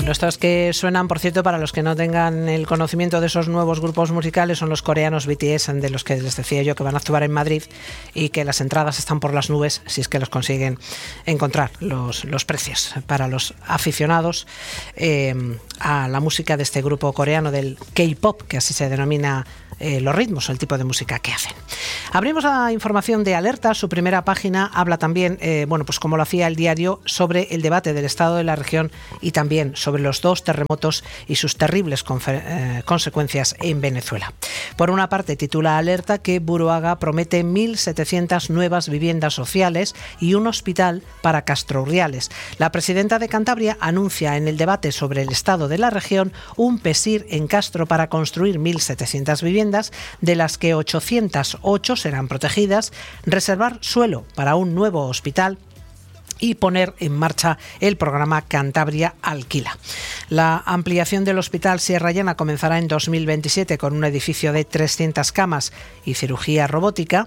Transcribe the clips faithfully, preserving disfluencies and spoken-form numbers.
Bueno, estos que suenan, por cierto, para los que no tengan el conocimiento de esos nuevos grupos musicales, son los coreanos B T S, de los que les decía yo que van a actuar en Madrid y que las entradas están por las nubes si es que los consiguen encontrar, los, los precios para los aficionados eh, a la música de este grupo coreano del K-pop, que así se denomina eh, los ritmos o el tipo de música que hacen. Abrimos la información de Alerta. Su primera página habla también, eh, bueno, pues como lo hacía el diario, sobre el debate del estado de la región y también sobre los dos terremotos y sus terribles confer- eh, consecuencias en Venezuela. Por una parte, titula Alerta que Buruaga promete mil setecientas nuevas viviendas sociales y un hospital para Castrourriales. La presidenta de Cantabria anuncia en el debate sobre el estado de la región un PESIR en Castro para construir mil setecientas viviendas, de las que ochocientas ocho serán protegidas, reservar suelo para un nuevo hospital y poner en marcha el programa Cantabria Alquila. La ampliación del Hospital Sierra Llana comenzará en dos mil veintisiete con un edificio de trescientas camas y cirugía robótica.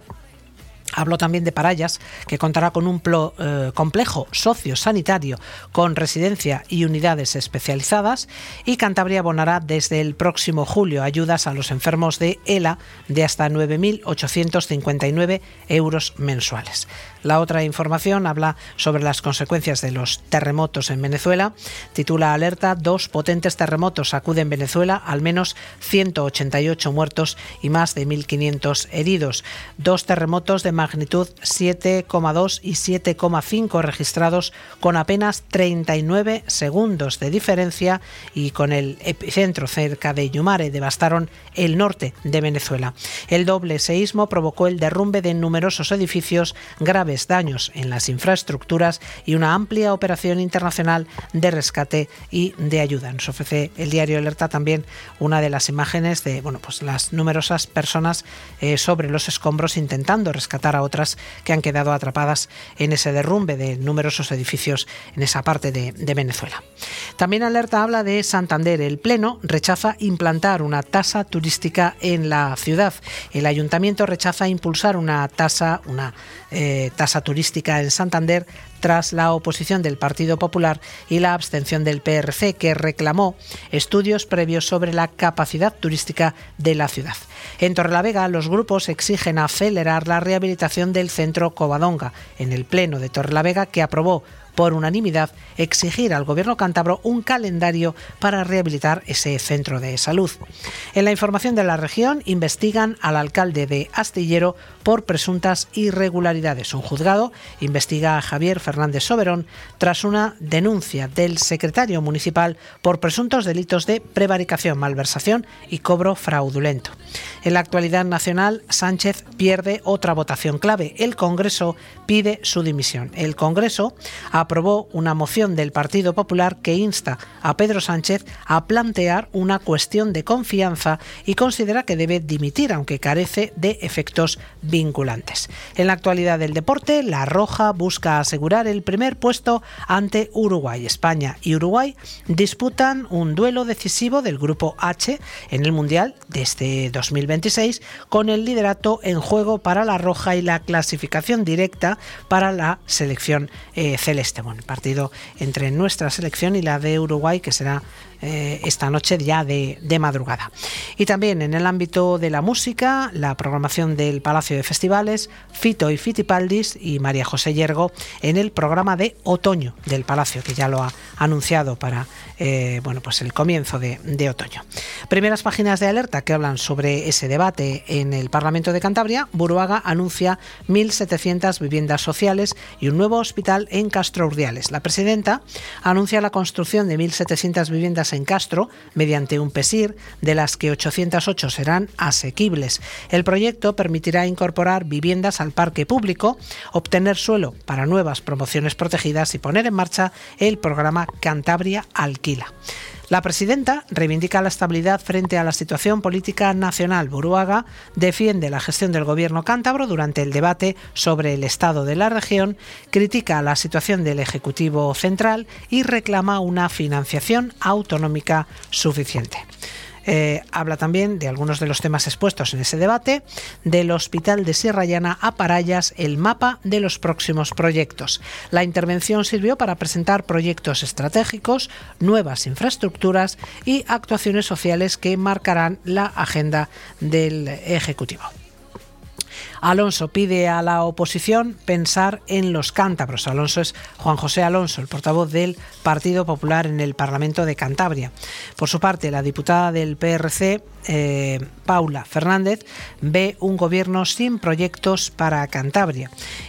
Habló también de Parayas, que contará con un plo, eh, complejo sociosanitario con residencia y unidades especializadas, y Cantabria abonará desde el próximo julio ayudas a los enfermos de ELA de hasta nueve mil ochocientos cincuenta y nueve euros mensuales. La otra información habla sobre las consecuencias de los terremotos en Venezuela. Titula Alerta: dos potentes terremotos sacuden Venezuela, al menos ciento ochenta y ocho muertos y más de mil quinientos heridos. Dos terremotos de magnitud siete coma dos y siete coma cinco registrados con apenas treinta y nueve segundos de diferencia y con el epicentro cerca de Yumare devastaron el norte de Venezuela. El doble seísmo provocó el derrumbe de numerosos edificios, graves daños en las infraestructuras y una amplia operación internacional de rescate y de ayuda. Nos ofrece el diario Alerta también una de las imágenes de, bueno, pues las numerosas personas eh, sobre los escombros intentando rescatar a otras que han quedado atrapadas en ese derrumbe de numerosos edificios en esa parte de, de Venezuela. También Alerta habla de Santander. El Pleno rechaza implantar una tasa turística en la ciudad. El Ayuntamiento rechaza impulsar una tasa, una eh, tasa turística en Santander tras la oposición del Partido Popular y la abstención del P R C, que reclamó estudios previos sobre la capacidad turística de la ciudad. En Torrelavega, los grupos exigen acelerar la rehabilitación del centro Covadonga. En el Pleno de Torrelavega, que aprobó por unanimidad exigir al gobierno cántabro un calendario para rehabilitar ese centro de salud. En la información de la región, investigan al alcalde de Astillero por presuntas irregularidades. Un juzgado investiga a Javier Fernández Soberón tras una denuncia del secretario municipal por presuntos delitos de prevaricación, malversación y cobro fraudulento. En la actualidad nacional, Sánchez pierde otra votación clave. El Congreso pide su dimisión. El Congreso aprobó una moción del Partido Popular que insta a Pedro Sánchez a plantear una cuestión de confianza y considera que debe dimitir, aunque carece de efectos vinculantes. En la actualidad del deporte, La Roja busca asegurar el primer puesto ante Uruguay. España y Uruguay disputan un duelo decisivo del Grupo H en el Mundial de este dos mil veintiséis, con el liderato en juego para La Roja y la clasificación directa para la selección eh, celeste. Bueno, el partido entre nuestra selección y la de Uruguay, que será eh, esta noche ya de, de madrugada. Y también en el ámbito de la música, la programación del Palacio de Festivales, Fito y Fitipaldis y María José Yergo en el programa de otoño del Palacio, que ya lo ha anunciado para eh, bueno, pues el comienzo de, de otoño. Primeras páginas de Alerta que hablan sobre ese debate en el Parlamento de Cantabria. Buruaga anuncia mil setecientas viviendas sociales y un nuevo hospital en Castro Urdiales. La presidenta anuncia la construcción de mil setecientas viviendas en Castro mediante un PESIR, de las que ochocientas ocho serán asequibles. El proyecto permitirá incorporar viviendas al parque público, obtener suelo para nuevas promociones protegidas y poner en marcha el programa Cantabria Alquila. La presidenta reivindica la estabilidad frente a la situación política nacional. Buruaga defiende la gestión del gobierno cántabro durante el debate sobre el estado de la región, critica la situación del Ejecutivo Central y reclama una financiación autonómica suficiente. Eh, habla también de algunos de los temas expuestos en ese debate, del Hospital de Sierra Llana a Parayas, el mapa de los próximos proyectos. La intervención sirvió para presentar proyectos estratégicos, nuevas infraestructuras y actuaciones sociales que marcarán la agenda del Ejecutivo. Alonso pide a la oposición pensar en los cántabros. Alonso es Juan José Alonso, el portavoz del Partido Popular en el Parlamento de Cantabria. Por su parte, la diputada del P R C, eh, Paula Fernández, ve un gobierno sin proyectos para Cantabria.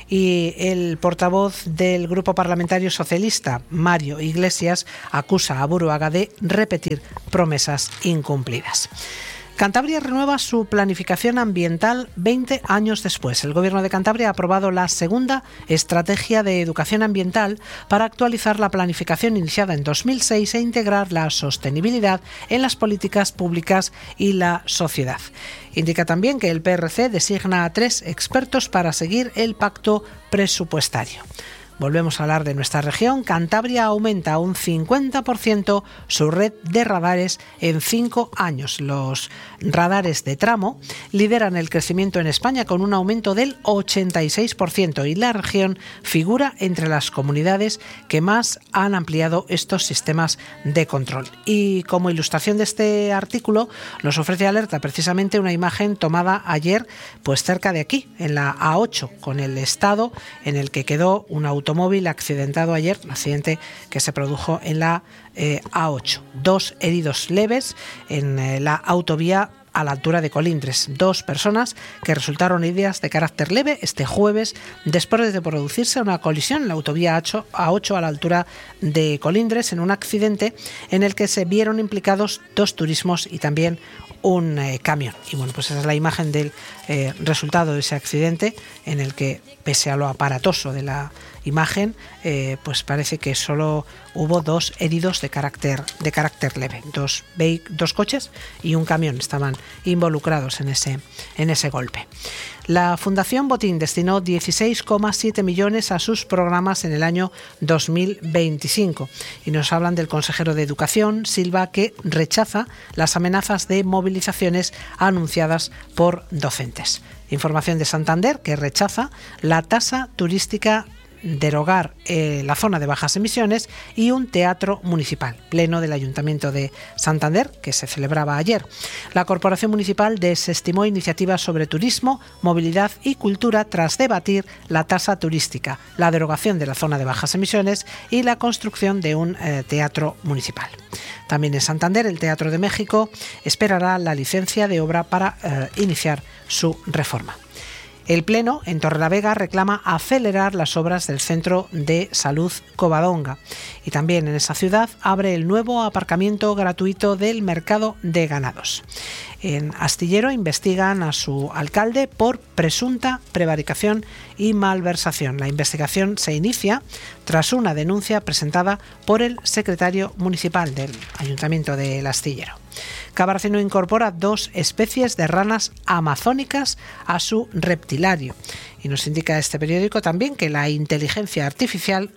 Y el portavoz del Grupo Parlamentario Socialista, Mario Iglesias, acusa a Buruaga de repetir promesas incumplidas. Cantabria renueva su planificación ambiental veinte años después. El Gobierno de Cantabria ha aprobado la segunda estrategia de educación ambiental para actualizar la planificación iniciada en dos mil seis e integrar la sostenibilidad en las políticas públicas y la sociedad. Indica también que el P R C designa a tres expertos para seguir el pacto presupuestario. Volvemos a hablar de nuestra región. Cantabria aumenta un cincuenta por ciento su red de radares en cinco años. Los radares de tramo lideran el crecimiento en España con un aumento del ochenta y seis por ciento y la región figura entre las comunidades que más han ampliado estos sistemas de control. Y como ilustración de este artículo nos ofrece Alerta precisamente una imagen tomada ayer pues cerca de aquí, en la A ocho, con el estado en el que quedó un auto automóvil accidentado ayer, un accidente que se produjo en la eh, A ocho. Dos heridos leves en eh, la autovía a la altura de Colindres. Dos personas que resultaron heridas de carácter leve este jueves después de producirse una colisión en la autovía A ocho a la altura de Colindres en un accidente en el que se vieron implicados dos turismos y también un eh, camión. Y bueno, pues esa es la imagen del eh, resultado de ese accidente en el que, pese a lo aparatoso de la imagen, eh, pues parece que solo hubo dos heridos de carácter de carácter leve. Dos, dos coches y un camión estaban involucrados en ese, en ese golpe. La Fundación Botín destinó dieciséis coma siete millones a sus programas en el año dos mil veinticinco y nos hablan del consejero de Educación, Silva, que rechaza las amenazas de movilizaciones anunciadas por docentes. Información de Santander, que rechaza la tasa turística, derogar eh, la zona de bajas emisiones y un teatro municipal. Pleno del Ayuntamiento de Santander, que se celebraba ayer. La Corporación Municipal desestimó iniciativas sobre turismo, movilidad y cultura tras debatir la tasa turística, la derogación de la zona de bajas emisiones y la construcción de un eh, teatro municipal. También en Santander, el Teatro de México esperará la licencia de obra para eh, iniciar su reforma. El Pleno, en Torrelavega, reclama acelerar las obras del Centro de Salud Covadonga. Y también en esa ciudad abre el nuevo aparcamiento gratuito del Mercado de Ganados. En Astillero investigan a su alcalde por presunta prevaricación y malversación. La investigación se inicia tras una denuncia presentada por el secretario municipal del Ayuntamiento del Astillero. Cabarcino incorpora dos especies de ranas amazónicas a su reptilario. Y nos indica este periódico también que la inteligencia artificial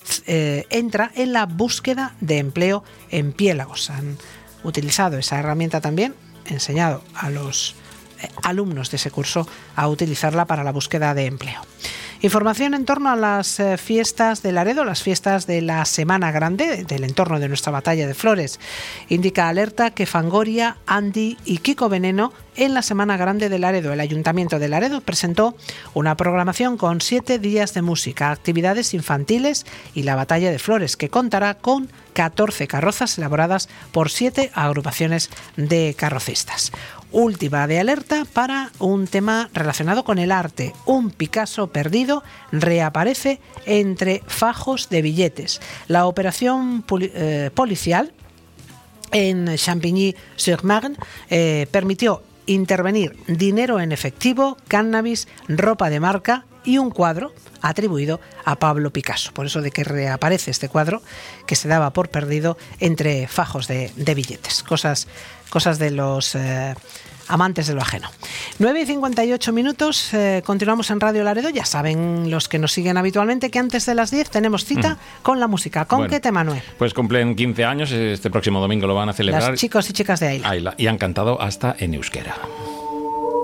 eh, entra en la búsqueda de empleo en piélagos. Han utilizado esa herramienta también, enseñado a los eh, alumnos de ese curso a utilizarla para la búsqueda de empleo. Información en torno a las eh, fiestas de Laredo, las fiestas de la Semana Grande, del entorno de nuestra Batalla de Flores. Indica Alerta que Fangoria, Andy y Kiko Veneno en la Semana Grande de Laredo. El Ayuntamiento de Laredo presentó una programación con siete días de música, actividades infantiles y la Batalla de Flores, que contará con catorce carrozas elaboradas por siete agrupaciones de carrocistas. Última de Alerta para un tema relacionado con el arte. Un Picasso perdido reaparece entre fajos de billetes. La operación poli- eh, policial en Champigny-sur-Marne eh, permitió intervenir dinero en efectivo, cannabis, ropa de marca y un cuadro atribuido a Pablo Picasso. Por eso de que reaparece este cuadro que se daba por perdido entre fajos de, de billetes. Cosas, cosas de los eh, amantes de lo ajeno. nueve y cincuenta y ocho minutos, eh, continuamos en Radio Laredo. Ya saben los que nos siguen habitualmente que antes de las diez tenemos cita mm. con la música. ¿Con bueno, qué tema, Manuel? Pues cumplen quince años, este próximo domingo lo van a celebrar. Los chicos y chicas de Aila. Aila y han cantado hasta en euskera.